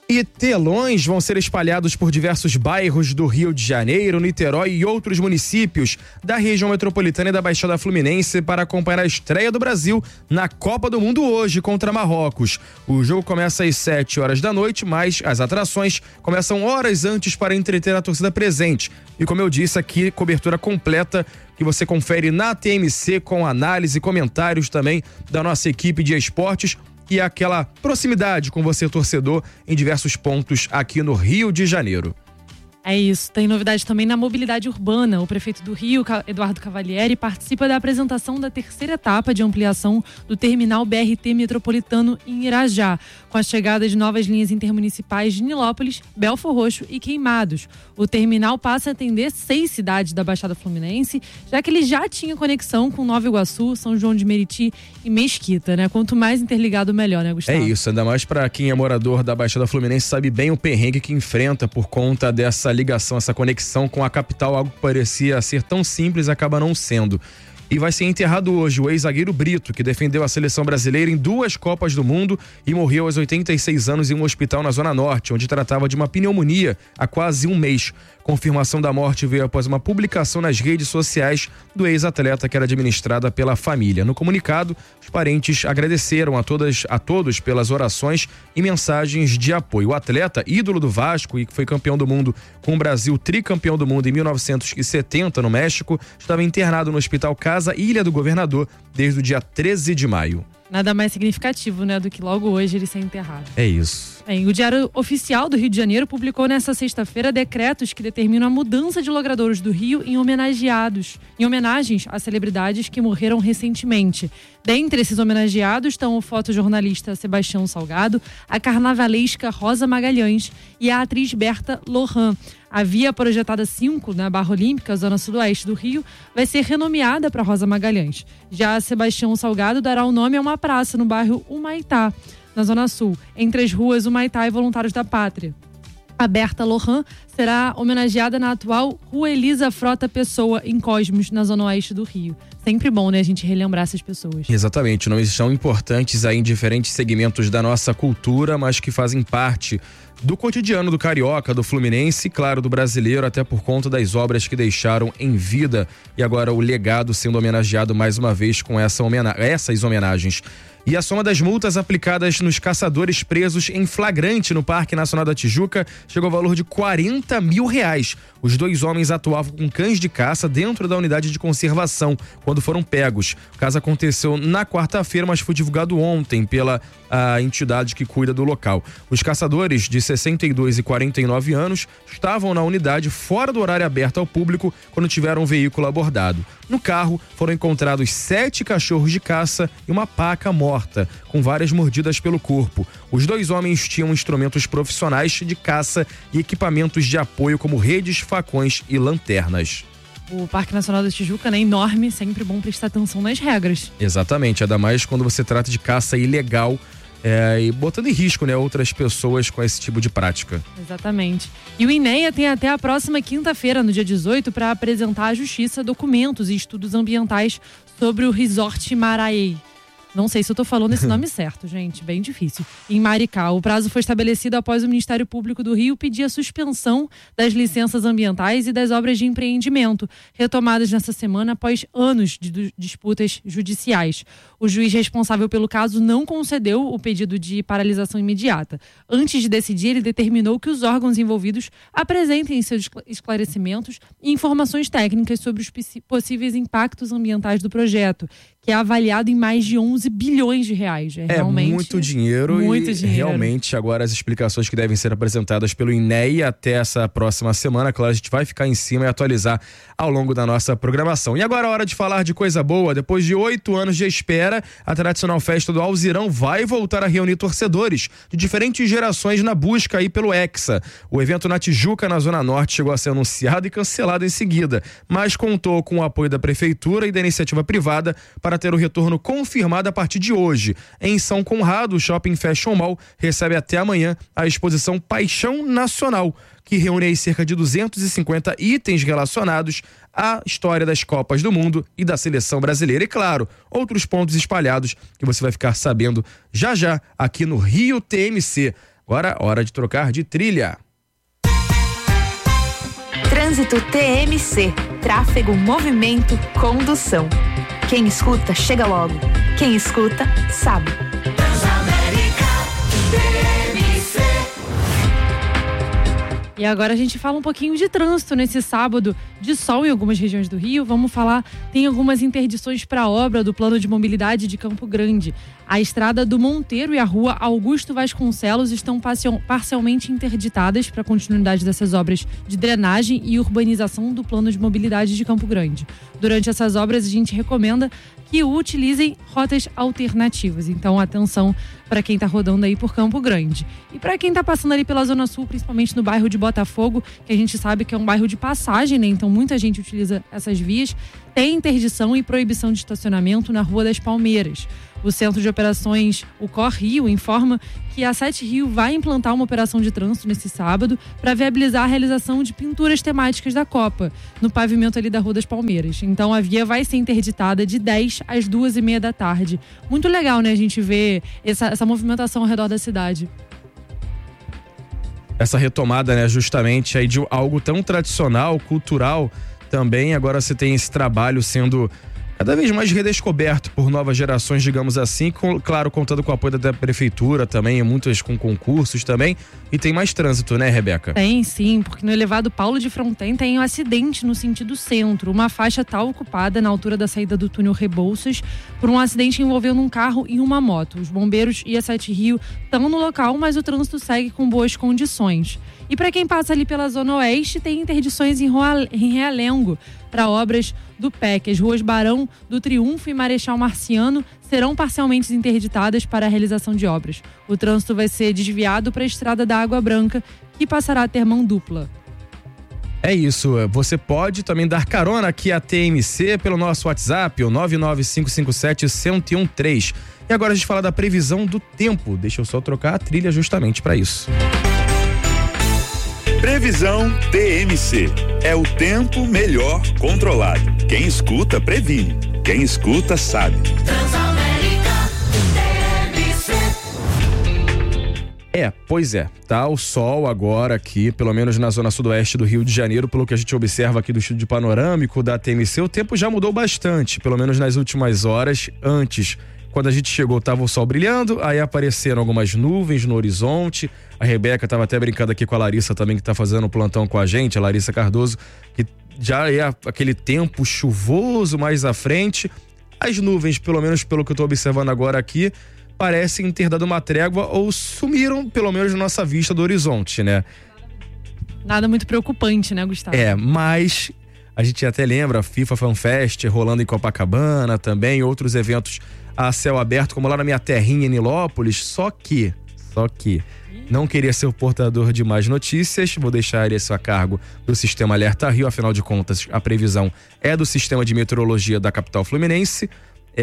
E telões vão ser espalhados por diversos bairros do Rio de Janeiro, Niterói e outros municípios da região metropolitana e da Baixada Fluminense para acompanhar a estreia do Brasil na Copa do Mundo hoje contra Marrocos. O jogo começa às 7 horas da noite, mas as atrações começam horas antes para entreter a torcida presente. E como eu disse aqui, cobertura completa que você confere na TMC com análise e comentários também da nossa equipe de esportes. E aquela proximidade com você, torcedor, em diversos pontos aqui no Rio de Janeiro. É isso, tem novidade também na mobilidade urbana. O prefeito do Rio, Eduardo Cavalieri, participa da apresentação da terceira etapa de ampliação do terminal BRT metropolitano em Irajá, com a chegada de novas linhas intermunicipais de Nilópolis, Belfor Roxo e Queimados. O terminal passa a atender 6 cidades da Baixada Fluminense, já que ele já tinha conexão com Nova Iguaçu, São João de Meriti e Mesquita, né? Quanto mais interligado, melhor, né, Gustavo? É isso, ainda mais para quem é morador da Baixada Fluminense, sabe bem o perrengue que enfrenta por conta dessa ligação, essa conexão com a capital. Algo que parecia ser tão simples acaba não sendo. E vai ser enterrado hoje o ex-zagueiro Brito, que defendeu a seleção brasileira em 2 Copas do Mundo e morreu aos 86 anos em um hospital na Zona Norte, onde tratava de uma pneumonia há quase um mês. Confirmação da morte veio após uma publicação nas redes sociais do ex-atleta, que era administrada pela família. No comunicado, os parentes agradeceram a todos pelas orações e mensagens de apoio. O atleta, ídolo do Vasco e que foi campeão do mundo com o Brasil, tricampeão do mundo em 1970 no México, estava internado no Hospital Casa Ilha do Governador desde o dia 13 de maio. Nada mais significativo, né, do que logo hoje ele ser enterrado. É isso. Bem, o Diário Oficial do Rio de Janeiro publicou nesta sexta-feira decretos que determinam a mudança de logradouros do Rio em homenagens a celebridades que morreram recentemente. Dentre esses homenageados estão o fotojornalista Sebastião Salgado, a carnavalesca Rosa Magalhães e a atriz Berta Lohan. A via projetada 5 na Barra Olímpica, zona sudoeste do Rio, vai ser renomeada para Rosa Magalhães. Já Sebastião Salgado dará o nome a uma praça no bairro Humaitá, na Zona Sul, entre as ruas Humaitá e Voluntários da Pátria. A Berta Lohan será homenageada na atual Rua Elisa Frota Pessoa, em Cosmos, na Zona Oeste do Rio. Sempre bom, né, a gente relembrar essas pessoas. Exatamente, nomes são importantes aí em diferentes segmentos da nossa cultura, mas que fazem parte do cotidiano do carioca, do fluminense e, claro, do brasileiro, até por conta das obras que deixaram em vida. E agora o legado sendo homenageado mais uma vez com essas homenagens. E a soma das multas aplicadas nos caçadores presos em flagrante no Parque Nacional da Tijuca chegou ao valor de R$40 mil. Os 2 homens atuavam com cães de caça dentro da unidade de conservação quando foram pegos. O caso aconteceu na quarta-feira, mas foi divulgado ontem pela entidade que cuida do local. Os caçadores, de 62 e 49 anos, estavam na unidade fora do horário aberto ao público quando tiveram um veículo abordado. No carro foram encontrados 7 cachorros de caça e uma paca morta, com várias mordidas pelo corpo. Os 2 homens tinham instrumentos profissionais de caça e equipamentos de apoio como redes, facões e lanternas. O Parque Nacional da Tijuca, né, enorme, sempre bom prestar atenção nas regras. Exatamente, ainda mais quando você trata de caça ilegal, e botando em risco, né, outras pessoas com esse tipo de prática. Exatamente. E o INEA tem até a próxima quinta-feira, no dia 18, para apresentar à Justiça documentos e estudos ambientais sobre o Resort Maraê. Não sei se eu tô falando esse nome certo, gente, bem difícil. Em Maricá, o prazo foi estabelecido após o Ministério Público do Rio pedir a suspensão das licenças ambientais e das obras de empreendimento, retomadas nessa semana após anos de disputas judiciais. O juiz responsável pelo caso não concedeu o pedido de paralisação imediata. Antes de decidir, ele determinou que os órgãos envolvidos apresentem seus esclarecimentos e informações técnicas sobre os possíveis impactos ambientais do projeto, que é avaliado em mais de 11 bilhões de reais. Realmente muito dinheiro. Realmente agora as explicações que devem ser apresentadas pelo INEA até essa próxima semana, claro, a gente vai ficar em cima e atualizar ao longo da nossa programação. E agora é hora de falar de coisa boa. Depois de 8 anos de espera, a tradicional festa do Alzirão vai voltar a reunir torcedores de diferentes gerações na busca aí pelo Hexa. O evento na Tijuca, na Zona Norte, chegou a ser anunciado e cancelado em seguida, mas contou com o apoio da Prefeitura e da iniciativa privada para ter o retorno confirmado a partir de hoje. Em São Conrado, o Shopping Fashion Mall recebe até amanhã a exposição Paixão Nacional, que reúne aí cerca de 250 itens relacionados à história das Copas do Mundo e da seleção brasileira. E claro, outros pontos espalhados que você vai ficar sabendo já já aqui no Rio TMC. Agora, hora de trocar de trilha. Trânsito TMC, tráfego, movimento, condução. Quem escuta, chega logo. Quem escuta, sabe. E agora a gente fala um pouquinho de trânsito nesse sábado de sol em algumas regiões do Rio. Vamos falar, tem algumas interdições para a obra do Plano de Mobilidade de Campo Grande. A estrada do Monteiro e a rua Augusto Vasconcelos estão parcialmente interditadas para a continuidade dessas obras de drenagem e urbanização do Plano de Mobilidade de Campo Grande. Durante essas obras, a gente recomenda que utilizem rotas alternativas. Então, atenção para quem está rodando aí por Campo Grande. E para quem está passando ali pela Zona Sul, principalmente no bairro de Botafogo, que a gente sabe que é um bairro de passagem, né? Então, muita gente utiliza essas vias. Tem interdição e proibição de estacionamento na Rua das Palmeiras. O Centro de Operações, o Cor Rio, informa que a Sete Rio vai implantar uma operação de trânsito nesse sábado para viabilizar a realização de pinturas temáticas da Copa, no pavimento ali da Rua das Palmeiras. Então a via vai ser interditada de 10 às 2h30 da tarde. Muito legal, né, a gente ver essa movimentação ao redor da cidade. Essa retomada, né, justamente aí de algo tão tradicional, cultural também. Agora você tem esse trabalho sendo cada vez mais redescoberto por novas gerações, digamos assim, claro, contando com o apoio da prefeitura também, muitas com concursos também, e tem mais trânsito, né, Rebeca? Tem sim, porque no elevado Paulo de Fronten tem um acidente no sentido centro. Uma faixa está ocupada na altura da saída do túnel Rebouças por um acidente envolvendo um carro e uma moto. Os bombeiros e a Sete Rio estão no local, mas o trânsito segue com boas condições. E para quem passa ali pela Zona Oeste, tem interdições em Realengo para obras do PEC. As ruas Barão do Triunfo e Marechal Marciano serão parcialmente interditadas para a realização de obras. O trânsito vai ser desviado para a Estrada da Água Branca, que passará a ter mão dupla. É isso, você pode também dar carona aqui à TMC pelo nosso WhatsApp, o 99557-1013. E agora a gente fala da previsão do tempo. Deixa eu só trocar a trilha justamente para isso. Previsão TMC. É o tempo melhor controlado. Quem escuta, previne. Quem escuta, sabe. Transamérica TMC. Pois é. Tá o sol agora aqui, pelo menos na zona sudoeste do Rio de Janeiro, pelo que a gente observa aqui do estúdio panorâmico da TMC, o tempo já mudou bastante, pelo menos nas últimas horas. Antes, quando a gente chegou, estava o sol brilhando, aí apareceram algumas nuvens no horizonte. A Rebeca estava até brincando aqui com a Larissa também, que está fazendo o plantão com a gente, a Larissa Cardoso, que já é aquele tempo chuvoso mais à frente. As nuvens, pelo menos pelo que eu estou observando agora aqui, parecem ter dado uma trégua ou sumiram, pelo menos na nossa vista do horizonte, né? Nada muito preocupante, né, Gustavo? Mas a gente até lembra a FIFA Fan Fest rolando em Copacabana também, outros eventos a céu aberto, como lá na minha terrinha em Nilópolis, só que não queria ser o portador de mais notícias, vou deixar isso a cargo do Sistema Alerta Rio, afinal de contas a previsão é do Sistema de Meteorologia da capital fluminense.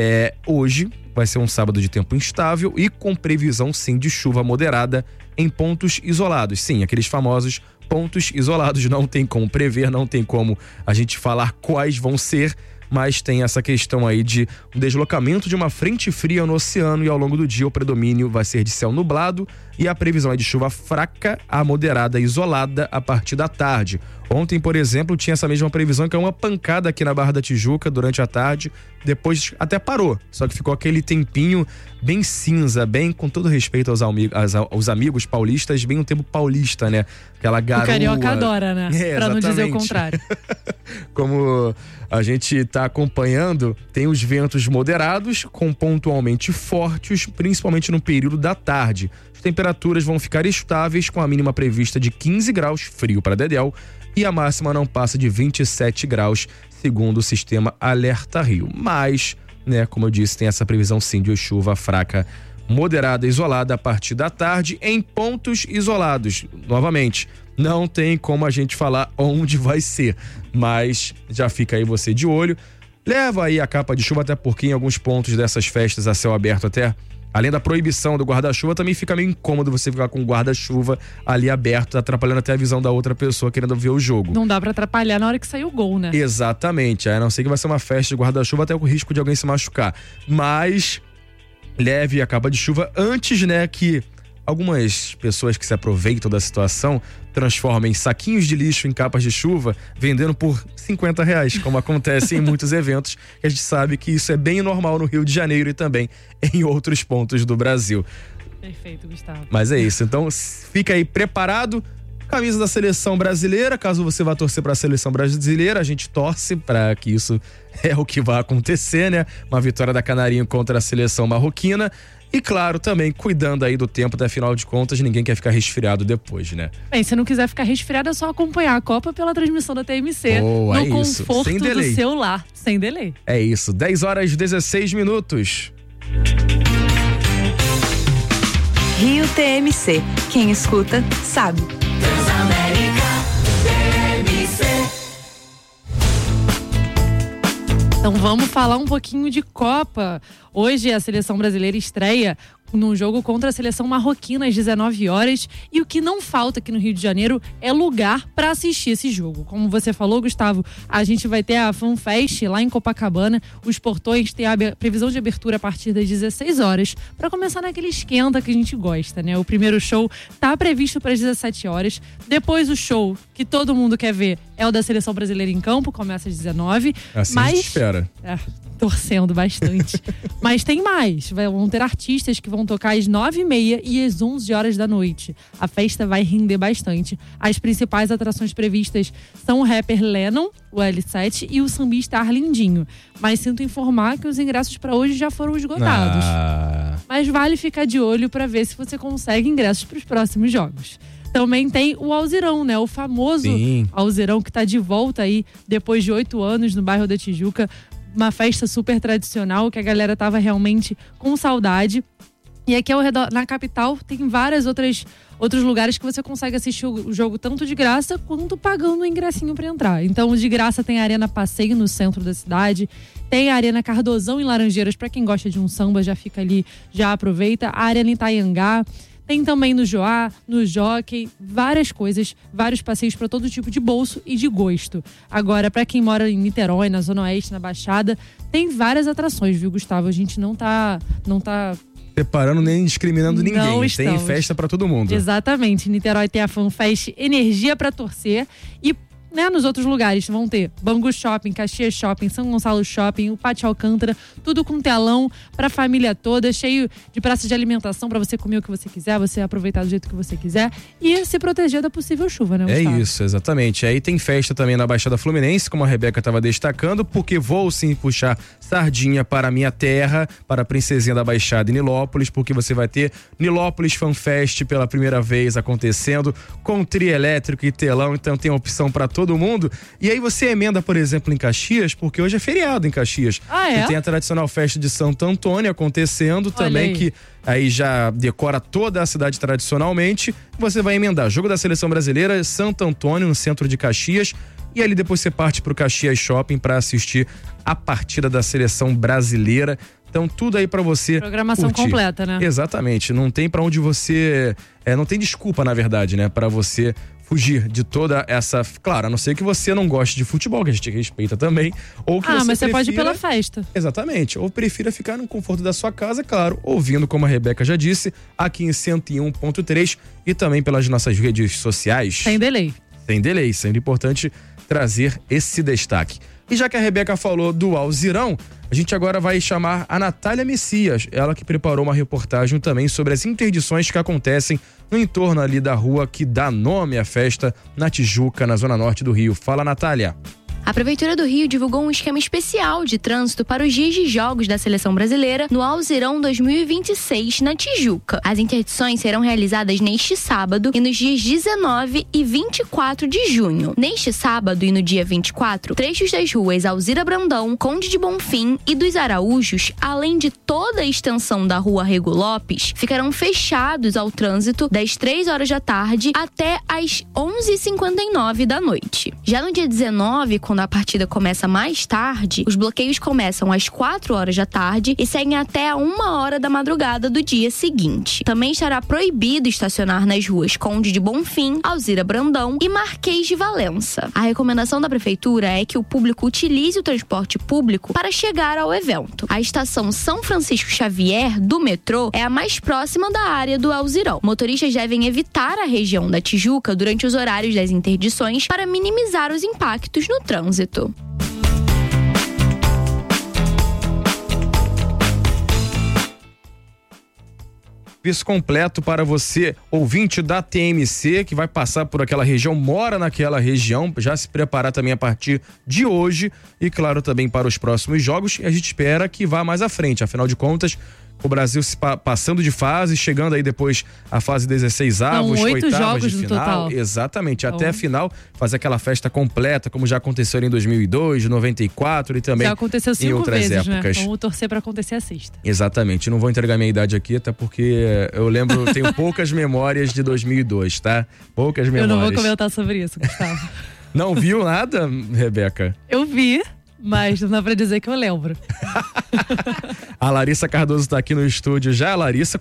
Hoje vai ser um sábado de tempo instável e com previsão sim de chuva moderada em pontos isolados, sim, aqueles famosos pontos isolados, não tem como prever, não tem como a gente falar quais vão ser, mas tem essa questão aí de um deslocamento de uma frente fria no oceano e ao longo do dia o predomínio vai ser de céu nublado e a previsão é de chuva fraca a moderada isolada a partir da tarde. Ontem, por exemplo, tinha essa mesma previsão, que é uma pancada aqui na Barra da Tijuca durante a tarde, depois até parou, só que ficou aquele tempinho bem cinza, bem, com todo respeito aos amigos paulistas, bem um tempo paulista, né? Aquela garoa. O carioca adora, né? Pra não dizer o contrário. Como a gente tá acompanhando, tem os ventos moderados com pontualmente fortes, principalmente no período da tarde. As temperaturas vão ficar estáveis com a mínima prevista de 15 graus, frio para Dedéu, e a máxima não passa de 27 graus, segundo o Sistema Alerta Rio. Mas, né, como eu disse, tem essa previsão sim de chuva fraca, moderada, isolada a partir da tarde em pontos isolados. Novamente, não tem como a gente falar onde vai ser, mas já fica aí você de olho. Leva aí a capa de chuva, até porque em alguns pontos dessas festas a céu aberto até, além da proibição do guarda-chuva, também fica meio incômodo você ficar com o guarda-chuva ali aberto, atrapalhando até a visão da outra pessoa querendo ver o jogo. Não dá pra atrapalhar na hora que sair o gol, né? Exatamente, a não ser que vai ser uma festa de guarda-chuva, até com o risco de alguém se machucar. Mas leve a capa de chuva antes, né, que algumas pessoas que se aproveitam da situação transformam em saquinhos de lixo em capas de chuva, vendendo por R$50, como acontece em muitos eventos. A gente sabe que isso é bem normal no Rio de Janeiro e também em outros pontos do Brasil. Perfeito, Gustavo. Mas é isso, então fica aí preparado. Camisa da seleção brasileira, caso você vá torcer para a seleção brasileira, a gente torce para que isso é o que vai acontecer, né? Uma vitória da Canarinho contra a seleção marroquina. E claro, também cuidando aí do tempo, afinal de contas, ninguém quer ficar resfriado depois, né? Bem, se não quiser ficar resfriado, é só acompanhar a Copa pela transmissão da TMC. Boa, no é isso. conforto Sem delay. do seu lar, sem delay. É isso, 10h16. Rio TMC. Quem escuta, sabe. Transamérica TMC. Então vamos falar um pouquinho de Copa. Hoje a seleção brasileira estreia num jogo contra a seleção marroquina às 19 horas. E o que não falta aqui no Rio de Janeiro é lugar para assistir esse jogo. Como você falou, Gustavo, a gente vai ter a FanFest lá em Copacabana. Os portões têm a previsão de abertura a partir das 16 horas para começar naquele esquenta que a gente gosta, né? O primeiro show tá previsto para as 17 horas. Depois o show que todo mundo quer ver é o da seleção brasileira em campo, começa às 19. Assim a gente espera. Torcendo bastante. Mas tem mais. Vão ter artistas que vão tocar às 9h30 e às 11 horas da noite. A festa vai render bastante. As principais atrações previstas são o rapper Lennon, o L7 e o sambista Arlindinho. Mas sinto informar que os ingressos para hoje já foram esgotados. Mas vale ficar de olho para ver se você consegue ingressos para os próximos jogos. Também tem o Alzirão, né? O famoso Alzirão que tá de volta aí depois de 8 anos no bairro da Tijuca. Uma festa super tradicional que a galera tava realmente com saudade. E aqui ao redor, na capital, tem vários outros lugares que você consegue assistir o jogo tanto de graça quanto pagando o ingressinho para entrar. Então, de graça tem a Arena Passeio no centro da cidade, tem a Arena Cardozão em Laranjeiras, para quem gosta de um samba já fica ali, já aproveita. A Arena Itaiangá. Tem também no Joá, no Jockey, várias coisas, vários passeios para todo tipo de bolso e de gosto. Agora, para quem mora em Niterói, na Zona Oeste, na Baixada, tem várias atrações, viu, Gustavo? A gente não tá separando nem discriminando ninguém. Não tem estamos. festa para todo mundo. Exatamente. Em Niterói tem a FanFest Energia para Torcer e nos outros lugares vão ter Bangu Shopping, Caxias Shopping, São Gonçalo Shopping, o Pátio Alcântara, tudo com telão pra família toda, cheio de praças de alimentação pra você comer o que você quiser, você aproveitar do jeito que você quiser e se proteger da possível chuva, né, Gustavo? É isso, exatamente. Aí tem festa também na Baixada Fluminense, como a Rebeca estava destacando, porque vou sim puxar sardinha para a minha terra, para a Princesinha da Baixada em Nilópolis, porque você vai ter Nilópolis FanFest pela primeira vez acontecendo, com trio elétrico e telão, então tem opção para todo mundo. E aí você emenda, por exemplo, em Caxias, porque hoje é feriado em Caxias. É? E tem a tradicional festa de Santo Antônio acontecendo também, que aí já decora toda a cidade tradicionalmente. Você vai emendar Jogo da Seleção Brasileira, Santo Antônio, no centro de Caxias. E ali depois você parte pro Caxias Shopping para assistir a partida da Seleção Brasileira. Então tudo aí pra você programação curtir. Completa, né? Exatamente, não tem pra onde você... não tem desculpa, na verdade, né? Pra você fugir de toda essa... Claro, a não ser que você não goste de futebol, que a gente respeita também. Ou que mas você pode ir pela festa. Exatamente, ou prefira ficar no conforto da sua casa, claro, ouvindo, como a Rebeca já disse, aqui em 101.3 e também pelas nossas redes sociais. Sem delay. Sem delay, sempre importante trazer esse destaque. E já que a Rebeca falou do Alzirão, a gente agora vai chamar a Natália Messias, ela que preparou uma reportagem também sobre as interdições que acontecem no entorno ali da rua que dá nome à festa na Tijuca, na zona norte do Rio. Fala, Natália. A Prefeitura do Rio divulgou um esquema especial de trânsito para os dias de jogos da Seleção Brasileira no Alzirão 2026, na Tijuca. As interdições serão realizadas neste sábado e nos dias 19 e 24 de junho. Neste sábado e no dia 24, trechos das ruas Alzira Brandão, Conde de Bonfim e dos Araújos, além de toda a extensão da rua Rego Lopes, ficarão fechados ao trânsito das 3 horas da tarde até às 11h59 da noite. Já no dia 19, quando quando a partida começa mais tarde, os bloqueios começam às 4 horas da tarde e seguem até a 1 hora da madrugada do dia seguinte. Também estará proibido estacionar nas ruas Conde de Bonfim, Alzira Brandão e Marquês de Valença. A recomendação da prefeitura é que o público utilize o transporte público para chegar ao evento. A estação São Francisco Xavier do metrô é a mais próxima da área do Alzirão. Motoristas devem evitar a região da Tijuca durante os horários das interdições para minimizar os impactos no trânsito. Serviço completo para você, ouvinte da TMC, que vai passar por aquela região, mora naquela região, já se preparar também a partir de hoje e, claro, também para os próximos jogos. E a gente espera que vá mais à frente, afinal de contas, o Brasil se passando de fase, chegando aí depois a fase 16 avos, 8 oitavas jogos de no final. total. Exatamente, até a final, fazer aquela festa completa, como já aconteceu em 2002, 94 e também já aconteceu 5 em outras vezes, épocas. Né? Vamos torcer para acontecer a sexta. Exatamente, não vou entregar minha idade aqui, até porque eu lembro, tenho poucas memórias de 2002, tá? Poucas memórias. Eu não vou comentar sobre isso, Gustavo. Não viu nada, Rebeca? Eu vi, mas não dá pra dizer que eu lembro. A Larissa Cardoso tá aqui no estúdio já. Larissa,